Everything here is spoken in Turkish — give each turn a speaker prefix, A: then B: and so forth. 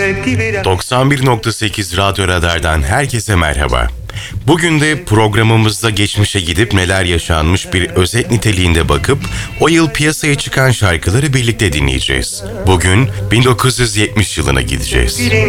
A: 91.8 Radyo Radar'dan herkese merhaba. Bugün de programımızda geçmişe gidip neler yaşanmış bir özet niteliğinde bakıp o yıl piyasaya çıkan şarkıları birlikte dinleyeceğiz. Bugün 1970 yılına gideceğiz.